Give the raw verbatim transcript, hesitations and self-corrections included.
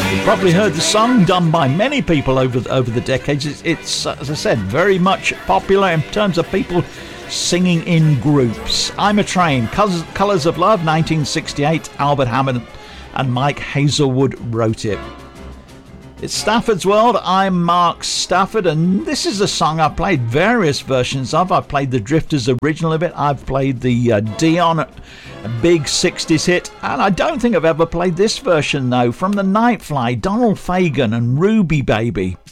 Probably heard the song, done by many people over over the decades. It's, it's, as I said, very much popular in terms of people singing in groups. I'm a Train, Colours, Colours of Love, nineteen sixty-eight. Albert Hammond and Mike Hazelwood wrote it. It's Stafford's World. I'm Mark Stafford, and this is a song I've played various versions of. I've played the Drifters original of it. I've played the uh, Dion big sixties hit, and I don't think I've ever played this version though, from the Nightfly, Donald Fagen and Ruby Baby.